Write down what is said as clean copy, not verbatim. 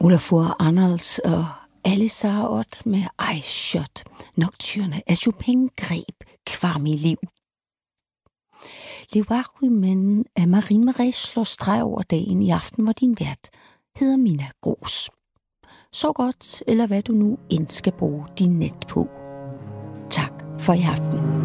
Olafur Arnalds og Alice Ott med Ice Shot. Nocturne af Chopin greb Kvarm i liv. Levarumen af Marine Marais slår streg over dagen i aften, hvor din vært hedder Mina Gros. Så godt, eller hvad du nu end skal bruge din net på. Tak for i aften.